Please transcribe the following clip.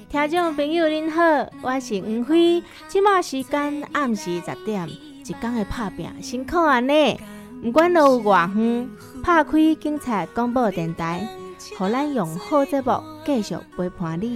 听众朋友您好，我是黄辉，即马时间暗时10点，一天的打拼辛苦啊呢。不管路有偌远，拍开警察广播电台，互咱用好节目继续陪伴你。